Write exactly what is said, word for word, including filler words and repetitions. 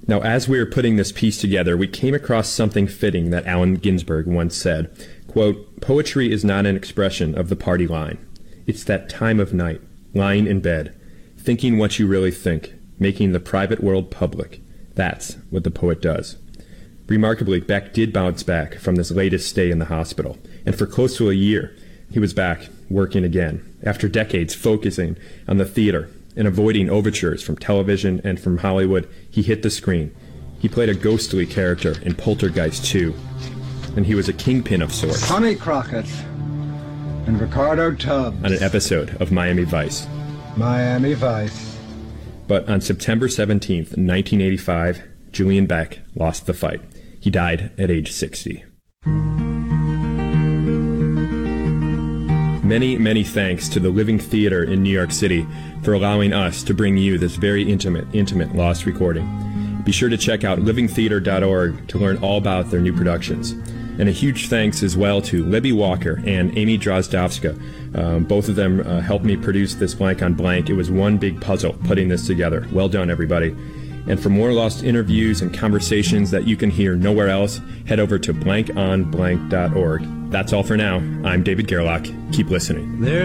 Now, as we were putting this piece together, we came across something fitting that Allen Ginsberg once said, quote, "Poetry is not an expression of the party line. It's that time of night, lying in bed, thinking what you really think, making the private world public. That's what the poet does." Remarkably, Beck did bounce back from this latest stay in the hospital, and for close to a year, he was back working again, after decades focusing on the theater and avoiding overtures from television and from Hollywood. He hit the screen. He played a ghostly character in Poltergeist two, and he was a kingpin of sorts. Sonny Crockett and Ricardo Tubbs on an episode of Miami Vice. Miami Vice. But on September seventeenth, nineteen eighty-five, Julian Beck lost the fight. He died at age sixty. Many, many thanks to the Living Theater in New York City for allowing us to bring you this very intimate, intimate Lost recording. Be sure to check out living theater dot org to learn all about their new productions. And a huge thanks as well to Libby Walker and Amy Drozdowska. Um, both of them uh, helped me produce this Blank on Blank. It was one big puzzle putting this together. Well done, everybody. And for more Lost interviews and conversations that you can hear nowhere else, head over to blank on blank dot org. That's all for now. I'm David Gerlach. Keep listening. There